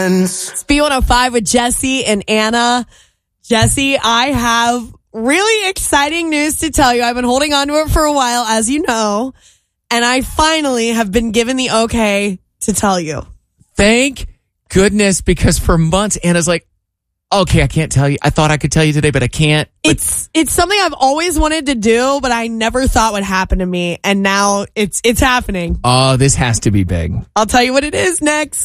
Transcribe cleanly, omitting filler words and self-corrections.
friends. It's B105 with Jesse and Anna. Jesse, I have really exciting news to tell you. I've been holding on to it for a while, as you know, and I finally have been given the okay to tell you. Thank goodness, because for months, Anna's like, okay, I can't tell you. I thought I could tell you today, but I can't. It's something I've always wanted to do, but I never thought would happen to me, and now it's happening. Oh, this has to be big. I'll tell you what it is next.